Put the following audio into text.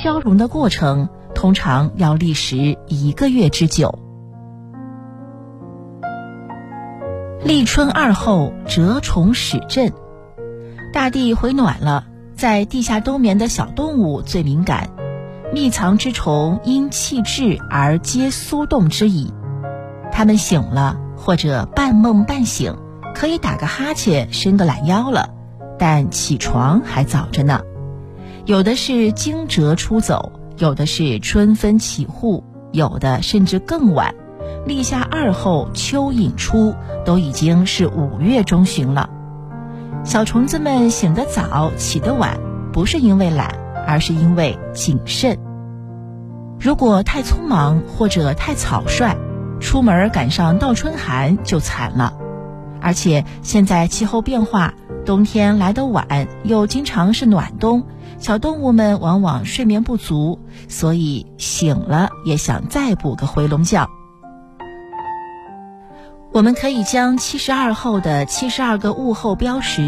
消融的过程通常要历时1个月之久。立春2后，蛰虫始振，大地回暖了，在地下冬眠的小动物最敏感，密藏之虫因气滞而皆苏动之矣。它们醒了，或者半梦半醒，可以打个哈欠，伸个懒腰了，但起床还早着呢。有的是惊蛰出走，有的是春分起户，有的甚至更晚。立夏2后，蚯蚓出，都已经是5月中旬了。小虫子们醒得早，起得晚，不是因为懒，而是因为谨慎。如果太匆忙或者太草率，出门赶上倒春寒就惨了。而且现在气候变化，冬天来得晚，又经常是暖冬，小动物们往往睡眠不足，所以醒了也想再补个回笼觉。我们可以将72后的72个物候标识